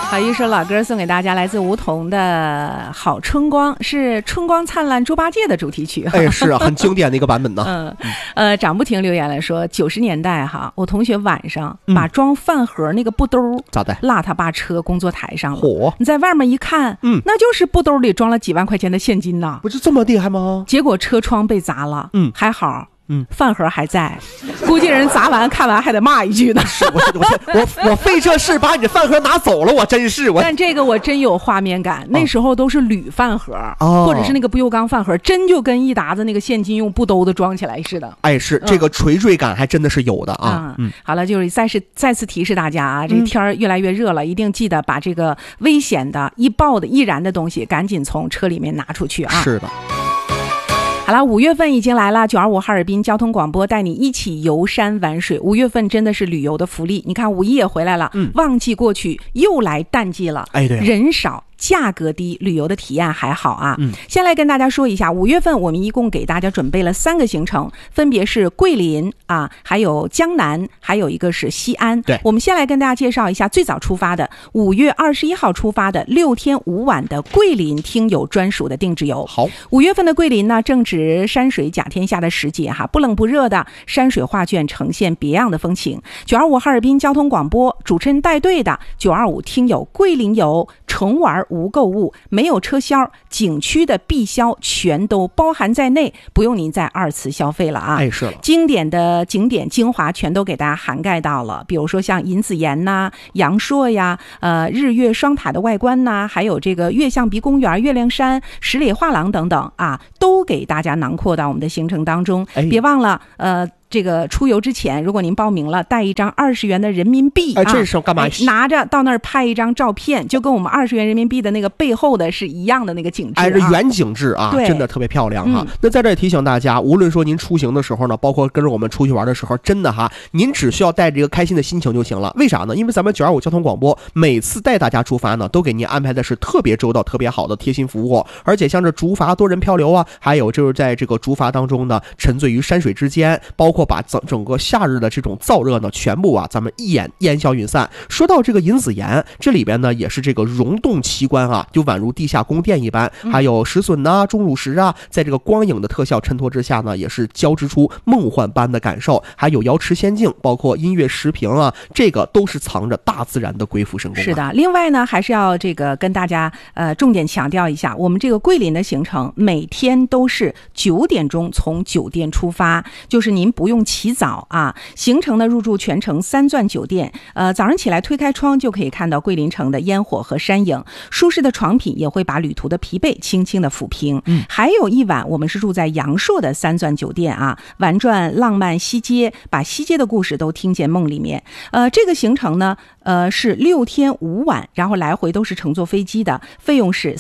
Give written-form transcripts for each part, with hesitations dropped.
好，一首老歌送给大家，来自梧桐的《好春光》，是《春光灿烂猪八戒》的主题曲。 哎，是啊，很经典的一个版本呢。 长不停留言来说，90年代哈，我同学晚上把装饭盒那个布兜咋的落他爸车工作台上了。 嚯！ 你在外面一看，那就是布兜里装了几万块钱的现金呐。 不是这么厉害吗？ 结果车窗被砸了，还好。饭盒还在，估计人砸完看完还得骂一句呢。 是我费这事把你的饭盒拿走了，我真是我。 但这个我真有画面感，那时候都是铝饭盒，或者是那个不锈钢饭盒，真就跟一沓子那个现金用布兜子装起来似的。 哎，是这个垂坠感还真的是有的啊。 好了，就是再次提示大家啊，这天儿越来越热了，一定记得把这个危险的、易爆的、易燃的东西赶紧从车里面拿出去啊。 是的。 好了，5月份已经来了，925哈尔滨交通广播带你一起游山玩水。5月份真的是旅游的福利，你看5一也回来了，旺季过去又来淡季了， 哎，对， 人少。价格低，旅游的体验还好啊。先来跟大家说一下，5月份我们一共给大家准备了3个行程，分别是桂林啊，还有江南，还有一个是西安。 对， 我们先来跟大家介绍一下最早出发的5月21号出发的6天5晚的桂林听友专属的定制游。 好 ，5月份的桂林呢，正值山水甲天下的时节哈，不冷不热的山水画卷呈现别样的风情。925哈尔滨交通广播主持人带队的925听友桂林游纯玩无购物，没有车销，景区的必销全都包含在内，不用您再2次消费了啊！ 哎，是了， 经典的景点精华全都给大家涵盖到了，比如说像银子岩呐、阳朔呀、日月双塔的外观呐，还有这个月象鼻公园、月亮山、十里画廊等等啊，都给大家囊括到我们的行程当中。别忘了这个出游之前，如果您报名了，带一张20元的人民币， 这是干嘛？ 拿着到那儿拍一张照片，就跟我们20元人民币的那个背后的是一样的那个景致， 这远景致啊，真的特别漂亮哈。那在这里提醒大家，无论说您出行的时候呢，包括跟着我们出去玩的时候，真的哈，您只需要带着一个开心的心情就行了。为啥呢？因为咱们925交通广播每次带大家出发呢，都给您安排的是特别周到、特别好的贴心服务，而且像这竹筏多人漂流啊，还有就是在这个竹筏当中呢，沉醉于山水之间，包括把整个夏日的这种燥热呢，全部咱们一眼烟消云散。说到这个银子岩，这里边呢也是这个溶洞奇观啊，就宛如地下宫殿一般，还有石笋呐、钟乳石啊，在这个光影的特效衬托之下呢，也是交织出梦幻般的感受。还有瑶池仙境，包括音乐石屏啊，这个都是藏着大自然的鬼斧神工。 是的，另外呢，还是要这个跟大家重点强调一下，我们这个桂林的行程每天都是9点钟从酒店出发，就是您不用起早啊。行程呢入住全程3钻酒店，早上起来推开窗就可以看到桂林城的烟火和山影，舒适的床品也会把旅途的疲惫轻轻的抚平。还有一晚我们是住在阳朔的3钻酒店啊，玩转浪漫西街，把西街的故事都听见梦里面。这个行程呢是6天5晚，然后来回都是乘坐飞机的，费用是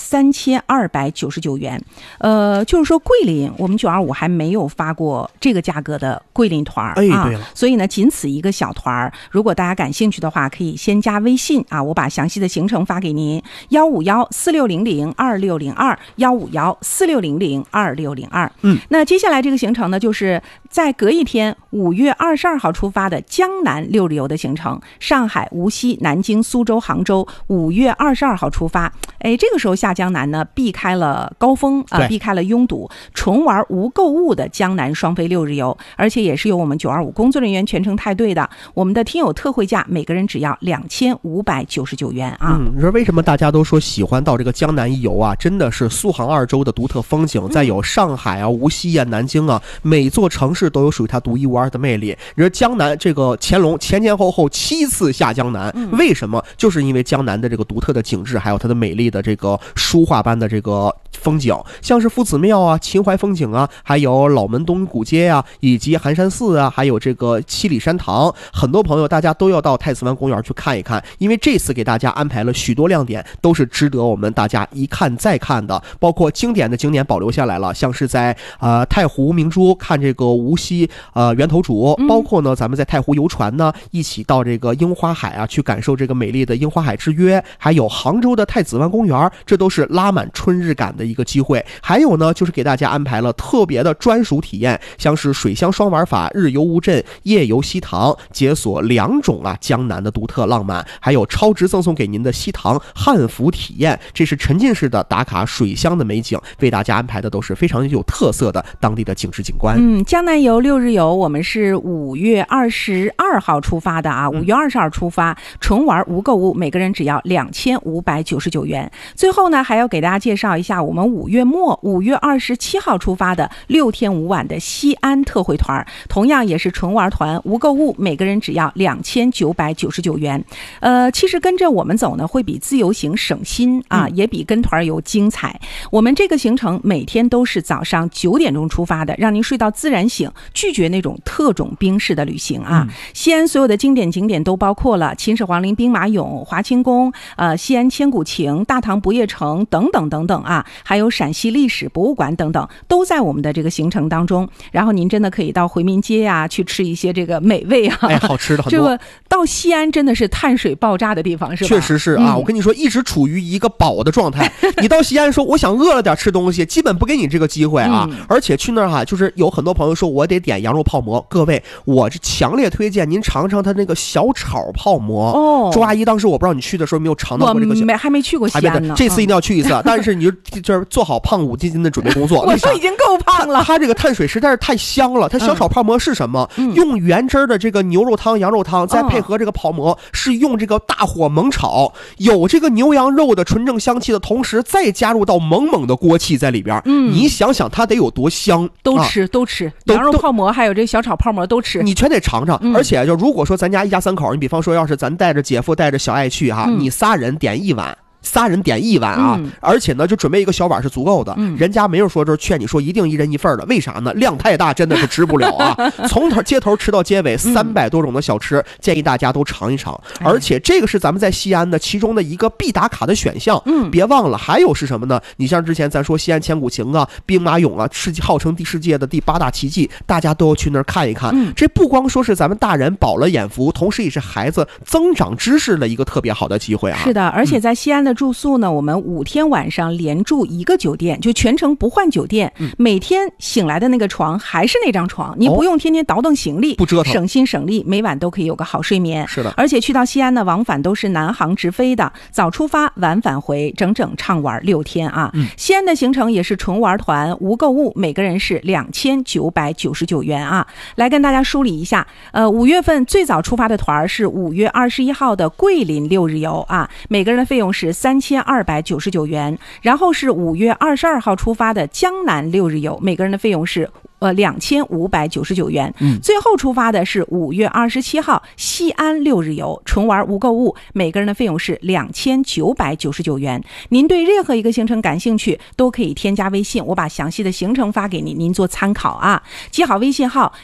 3299元。就是说桂林我们925还没有发过这个价格的桂林团对了， 所以呢仅此一个小团，如果大家感兴趣的话，可以先加微信啊，我把详细的行程发给您，15146002602，15146002602。那接下来这个行程呢，就是在隔一天5月22号出发的江南6日游的行程，上海、无锡、南京、苏州、杭州，5月22号出发。这个时候下江南呢，避开了高峰避开了拥堵，纯玩无购物的江南双飞6日游，而且也是由我们925工作人员全程带队的。我们的听友特惠价每个人只要2599元啊。 你说为什么大家都说喜欢到这个江南一游啊？真的是苏杭2州的独特风景，再有上海啊、无锡啊、南京啊，每座城市都有属于它独一无二的魅力。你说江南这个乾隆前后7次下江南，为什么？就是因为江南的这个独特的景致，还有它的美丽的这个书画般的这个风景，像是夫子庙啊、秦淮风景啊，还有老门东古街啊，以及寒山寺啊，还有这个七里山堂，很多朋友大家都要到太子湾公园去看一看，因为这次给大家安排了许多亮点，都是值得我们大家一看再看的，包括经典的景点保留下来了，像是在太湖明珠看这个无锡源头主，包括呢咱们在太湖游船呢，一起到这个樱花海啊去感受这个美丽的樱花海之约，还有杭州的太子湾公园，这都是拉满春日感的一个机会。还有呢，就是给大家安排了特别的专属体验，像是水乡双玩法、日游乌镇、夜游西塘，解锁2种江南的独特浪漫，还有超值赠送给您的西塘汉服体验，这是沉浸式的打卡水乡的美景，为大家安排的都是非常有特色的当地的景致景观。 江南游6日游，我们是5月22号出发的啊，5月22号出发，纯玩无购物，每个人只要2599元。最后呢，还要给大家介绍一下我们5月末5月27号出发的6天5晚的西安特惠团，同样也是纯玩团无购物，每个人只要2999元。其实跟着我们走呢，会比自由行省心啊，也比跟团游精彩。我们这个行程每天都是早上9点钟出发的，让您睡到自然醒，拒绝那种特种兵式的旅行啊。西安所有的经典景点都包括了秦始皇陵兵马俑、华清宫、西安千古情、大唐不夜城等等等等啊，还有陕西历史博物馆等等，都在我们的这个行程当中。然后您真的可以到回民街啊，去吃一些这个美味啊， 好吃的很多。 这个到西安真的是碳水爆炸的地方，是吧？ 确实是啊，我跟你说，一直处于一个饱的状态。你到西安说我想饿了点吃东西，基本不给你这个机会啊。而且去那儿就是有很多朋友说我得点羊肉泡馍，各位，我是强烈推荐您尝尝他那个小炒泡馍。周阿姨当时我不知道你去的时候没有尝到过这个， 还没去过西安呢。 这次一定要去一次，但是你就是做好胖5斤的准备工作。 我都已经够胖了。 它这个碳水实在是太香了。它小炒泡馍是什么？用原汁的这个牛肉汤、羊肉汤，再配合这个泡馍，是用这个大火猛炒，有这个牛羊肉的纯正香气的同时，再加入到猛猛的锅气在里边。你想想它得有多香。 都吃，羊肉泡馍还有这小炒泡馍都吃， 你全得尝尝。而且就如果说咱家一家3口，你比方说要是咱带着姐夫带着小爱去你3人点1碗。3人点1碗啊，而且呢就准备一个小碗是足够的。人家没有说就是劝你说一定1人1份的，为啥呢？量太大，真的是吃不了啊。从街头吃到街尾，300多种的小吃，建议大家都尝一尝。而且这个是咱们在西安的其中的一个必打卡的选项。别忘了还有是什么呢？你像之前咱说西安千古情啊、兵马俑啊，号称世界的第8大奇迹，大家都要去那儿看一看。这不光说是咱们大人饱了眼福，同时也是孩子增长知识的一个特别好的机会啊。 是的，而且在西安的住宿呢，我们5天晚上连住1个酒店，就全程不换酒店，每天醒来的那个床还是那张床，你不用天天倒腾行李， 不折腾， 省心省力，每晚都可以有个好睡眠。 是的， 而且去到西安呢，往返都是南航直飞的，早出发晚返回，整整畅玩6天啊。西安的行程也是纯玩团无购物，每个人是2999元啊。来跟大家梳理一下，5月份最早出发的团是5月21号的桂林6日游啊，每个人的费用是3299元。然后是5月22号出发的江南6日游，每个人的费用是2599元。最后出发的是5月27号西安6日游，纯玩无购物，每个人的费用是2999元。您对任何一个行程感兴趣，都可以添加微信，我把详细的行程发给您，您做参考啊。记好微信号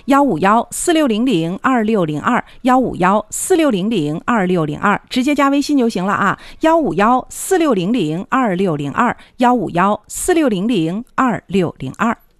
15146002602，15146002602，直接加微信就行了啊。15146002602，15146002602。